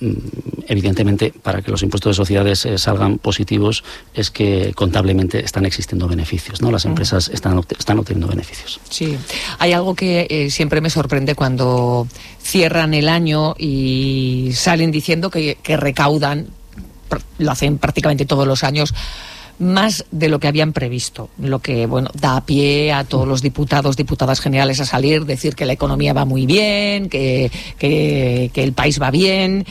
evidentemente, para que los impuestos de sociedades salgan positivos, es que contablemente están existiendo beneficios, ¿no? Las empresas están obteniendo beneficios. Sí. Hay algo que siempre me sorprende cuando cierran el año y salen diciendo que recaudan, lo hacen prácticamente todos los años, más de lo que habían previsto, lo que da pie a todos los diputados, diputadas generales a salir, decir que la economía va muy bien, que el país va bien.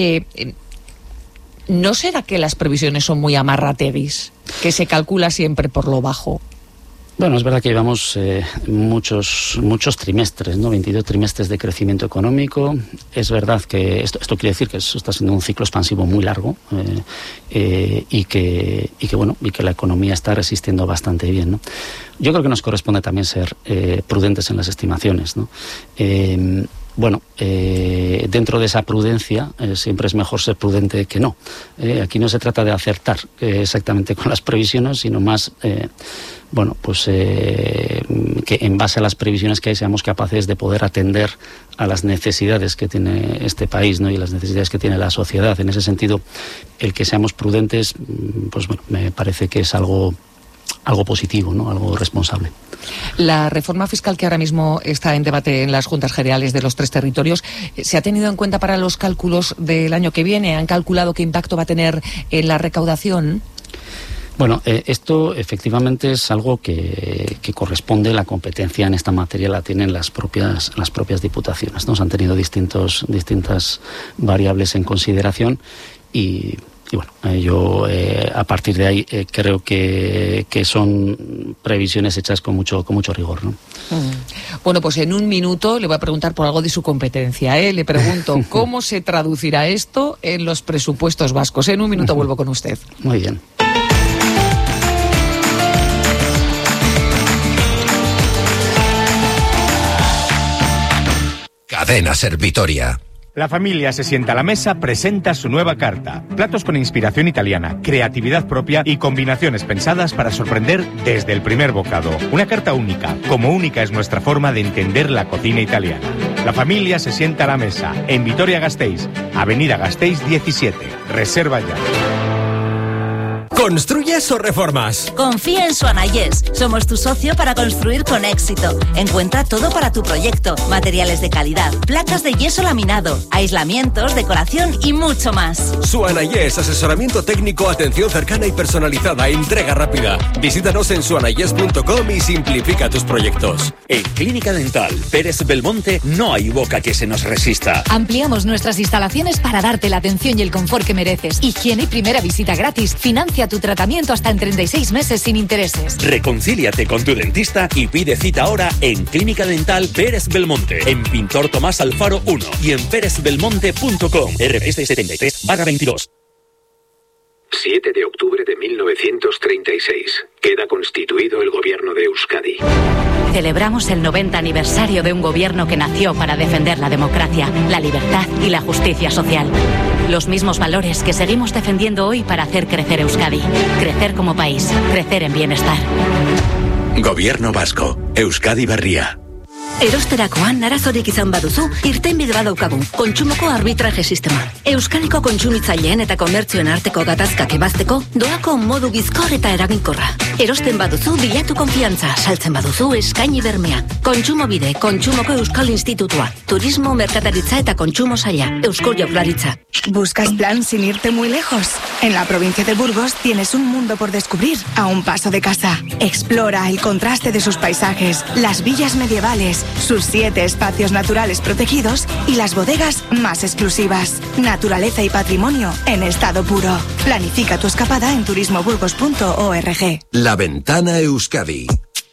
¿No será que las previsiones son muy amarrateguis, que se calcula siempre por lo bajo? Bueno, es verdad que llevamos muchos trimestres, ¿no? 22 trimestres de crecimiento económico. Es verdad que esto quiere decir que eso está siendo un ciclo expansivo muy largo y que la economía está resistiendo bastante bien, ¿no? Yo creo que nos corresponde también ser prudentes en las estimaciones, ¿no? Dentro de esa prudencia siempre es mejor ser prudente que no. Aquí no se trata de acertar exactamente con las previsiones, sino más que en base a las previsiones que hay seamos capaces de poder atender a las necesidades que tiene este país, ¿no? Y las necesidades que tiene la sociedad. En ese sentido, el que seamos prudentes, me parece que es algo positivo, ¿no? Algo responsable. La reforma fiscal que ahora mismo está en debate en las Juntas Generales de los 3 territorios, ¿se ha tenido en cuenta para los cálculos del año que viene? ¿Han calculado qué impacto va a tener en la recaudación? Bueno, esto efectivamente es algo que corresponde, la competencia en esta materia la tienen las propias diputaciones, ¿no? Se han tenido distintas variables en consideración y yo a partir de ahí creo que son previsiones hechas con mucho rigor, ¿no? Bueno, pues en un minuto le voy a preguntar por algo de su competencia, ¿eh? Le pregunto, ¿cómo se traducirá esto en los presupuestos vascos? En un minuto vuelvo con usted. Muy bien. Cadena Ser Vitoria. La familia se sienta a la mesa, presenta su nueva carta. Platos con inspiración italiana, creatividad propia y combinaciones pensadas para sorprender desde el primer bocado. Una carta única, como única es nuestra forma de entender la cocina italiana. La familia se sienta a la mesa, en Vitoria-Gasteiz, Avenida Gasteiz 17. Reserva ya. ¿Construyes o reformas? Confía en Soanayes. Somos tu socio para construir con éxito. Encuentra todo para tu proyecto. Materiales de calidad, placas de yeso laminado, aislamientos, decoración y mucho más. Soanayes, asesoramiento técnico, atención cercana y personalizada, entrega rápida. Visítanos en soanayes.com y simplifica tus proyectos. En Clínica Dental Pérez Belmonte no hay boca que se nos resista. Ampliamos nuestras instalaciones para darte la atención y el confort que mereces. Higiene y primera visita gratis. Financia tu tratamiento hasta en 36 meses sin intereses. Reconcíliate con tu dentista y pide cita ahora en Clínica Dental Pérez Belmonte, en Pintor Tomás Alfaro 1 y en pérezbelmonte.com. RBS 73/22. 7 de octubre de 1936. Queda constituido el gobierno de Euskadi. Celebramos el 90 aniversario de un gobierno que nació para defender la democracia, la libertad y la justicia social. Los mismos valores que seguimos defendiendo hoy para hacer crecer Euskadi. Crecer como país, crecer en bienestar. Gobierno vasco. Euskadi berria. Erosterakoan arazorik izan baduzu, irtenbide badaukagu, kontsumoko arbitraje sistema. Euskadiko kontsumitzaileen eta komertzioen arteko gatazkak ebazteko, doako modu bizkor eta eraginkorra. Erosten baduzu, bilatu konfiantza, saltzen baduzu, eskaini bermea. Kontsumobide, Kontsumoko Euskal Institutua, Turismo, Merkataritza eta Kontsumo Saila, Eusko Jaurlaritza. ¿Buscas plan sin irte muy lejos? En la provincia de Burgos tienes un mundo por descubrir a un paso de casa. Explora el contraste de sus paisajes, las villas medievales, sus 7 espacios naturales protegidos y las bodegas más exclusivas. Naturaleza y patrimonio en estado puro. Planifica tu escapada en turismoburgos.org. La Ventana Euskadi.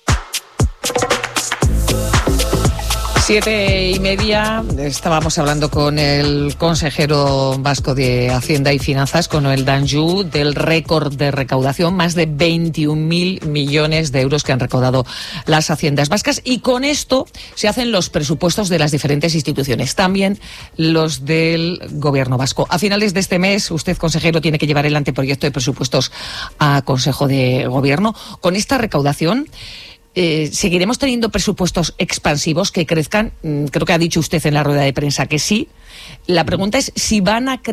7:30, estábamos hablando con el consejero vasco de Hacienda y Finanzas, con Noel Danjou, del récord de recaudación, más de 21.000 millones de euros que han recaudado las haciendas vascas, y con esto se hacen los presupuestos de las diferentes instituciones, también los del gobierno vasco. A finales de este mes, usted, consejero, tiene que llevar el anteproyecto de presupuestos a Consejo de Gobierno. Con esta recaudación, ¿seguiremos teniendo presupuestos expansivos que crezcan? Creo que ha dicho usted en la rueda de prensa que sí. La pregunta es si van a